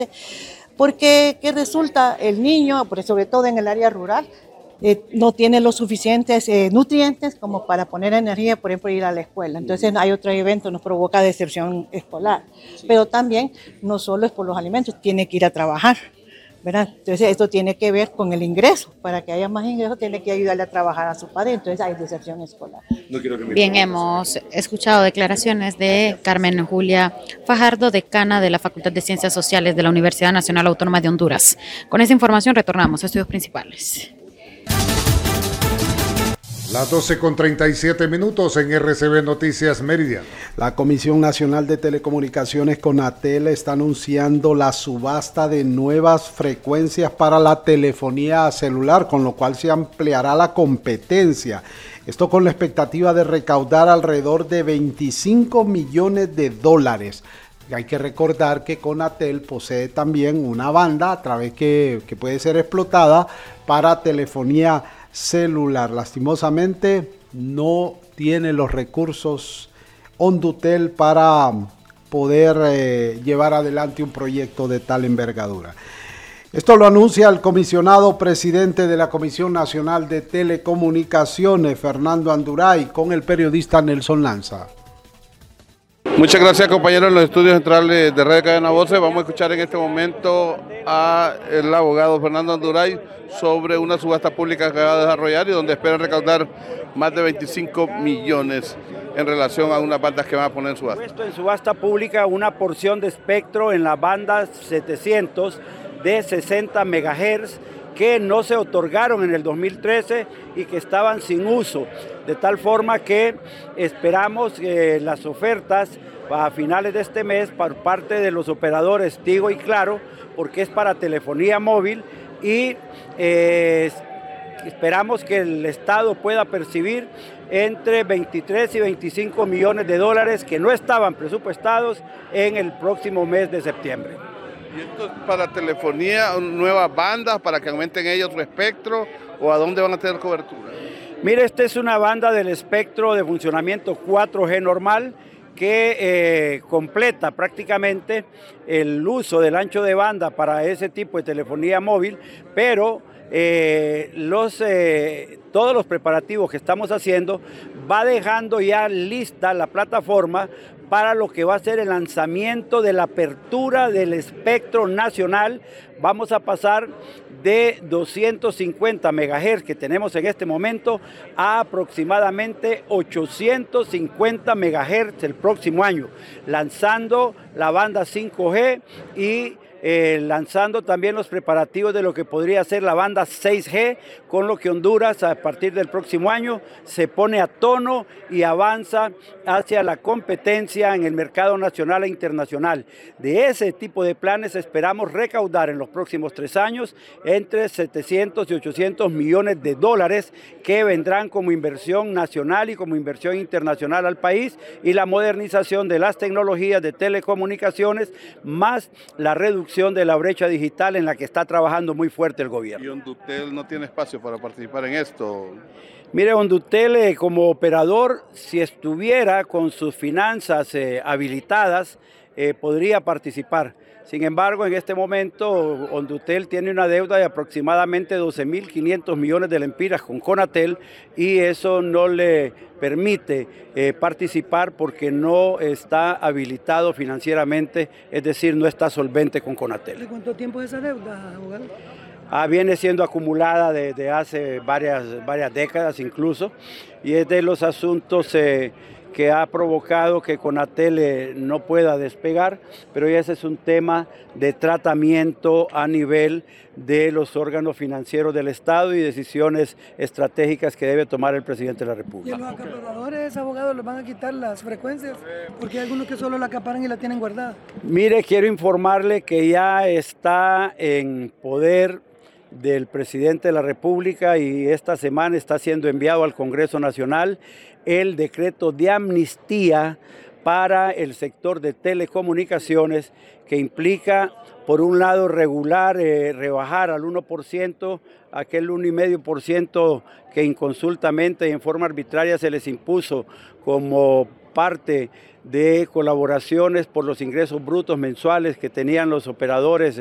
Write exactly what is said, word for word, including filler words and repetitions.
Porque ¿qué resulta? El niño, sobre todo en el área rural, eh, no tiene los suficientes eh, nutrientes como para poner energía, por ejemplo, ir a la escuela. Entonces hay otro evento, nos provoca deserción escolar. Pero también no solo es por los alimentos, tiene que ir a trabajar, ¿verdad? Entonces esto tiene que ver con el ingreso. Para que haya más ingresos tiene que ayudarle a trabajar a su padre, entonces hay deserción escolar. No quiero que me Bien, hemos escuchado declaraciones de Carmen Julia Fajardo, decana de la Facultad de Ciencias Sociales de la Universidad Nacional Autónoma de Honduras. Con esa información retornamos a estudios principales. Las doce con treinta y siete minutos en R C B Noticias Mérida. La Comisión Nacional de Telecomunicaciones CONATEL está anunciando la subasta de nuevas frecuencias para la telefonía celular, con lo cual se ampliará la competencia. Esto con la expectativa de recaudar alrededor de veinticinco millones de dólares. Hay que recordar que CONATEL posee también una banda a través que, que puede ser explotada para telefonía celular. Lastimosamente no tiene los recursos Hondutel para poder eh, llevar adelante un proyecto de tal envergadura. Esto lo anuncia el comisionado presidente de la Comisión Nacional de Telecomunicaciones, Fernando Anduray, con el periodista Nelson Lanza. Muchas gracias, compañeros, en los estudios centrales de Radio Cadena Voces. Vamos a escuchar en este momento al abogado Fernando Anduray sobre una subasta pública que va a desarrollar y donde esperan recaudar más de veinticinco millones en relación a unas bandas que van a poner en subasta. Puesto en subasta pública una porción de espectro en la banda setecientos de sesenta megahertz que no se otorgaron en el dos mil trece y que estaban sin uso, de tal forma que esperamos que las ofertas a finales de este mes por parte de los operadores Tigo y Claro, porque es para telefonía móvil, y eh, esperamos que el Estado pueda percibir entre veintitrés y veinticinco millones de dólares que no estaban presupuestados en el próximo mes de septiembre. ¿Y esto es para telefonía, nuevas bandas, para que aumenten ellos su espectro, o a dónde van a tener cobertura? Mire, esta es una banda del espectro de funcionamiento cuatro G normal que eh, completa prácticamente el uso del ancho de banda para ese tipo de telefonía móvil, pero eh, los, eh, todos los preparativos que estamos haciendo va dejando ya lista la plataforma para lo que va a ser el lanzamiento de la apertura del espectro nacional. Vamos a pasar de doscientos cincuenta megahertz que tenemos en este momento a aproximadamente ochocientos cincuenta megahertz el próximo año, lanzando la banda cinco G y Eh, lanzando también los preparativos de lo que podría ser la banda seis G, con lo que Honduras a partir del próximo año se pone a tono y avanza hacia la competencia en el mercado nacional e internacional. De ese tipo de planes esperamos recaudar en los próximos tres años entre setecientos y ochocientos millones de dólares que vendrán como inversión nacional y como inversión internacional al país, y la modernización de las tecnologías de telecomunicaciones, más la reducción de la brecha digital en la que está trabajando muy fuerte el gobierno. ¿Y Hondutel no tiene espacio para participar en esto? Mire, Hondutel eh, como operador, si estuviera con sus finanzas eh, habilitadas, eh, podría participar. Sin embargo, en este momento, Hondutel tiene una deuda de aproximadamente doce mil quinientos millones de lempiras con CONATEL, y eso no le permite eh, participar porque no está habilitado financieramente, es decir, no está solvente con CONATEL. ¿De cuánto tiempo es esa deuda, abogado? Ah, viene siendo acumulada desde hace varias, varias décadas incluso, y es de los asuntos eh, que ha provocado que CONATEL eh, no pueda despegar, pero ese es un tema de tratamiento a nivel de los órganos financieros del Estado y decisiones estratégicas que debe tomar el presidente de la República. ¿Y a los acaparadores, abogados, les van a quitar las frecuencias? Porque hay algunos que solo la acaparan y la tienen guardada. Mire, quiero informarle que ya está en poder del presidente de la República y esta semana está siendo enviado al Congreso Nacional el decreto de amnistía para el sector de telecomunicaciones, que implica, por un lado, regular, eh, rebajar al uno por ciento aquel uno coma cinco por ciento que inconsultamente y en forma arbitraria se les impuso como parte de colaboraciones por los ingresos brutos mensuales que tenían los operadores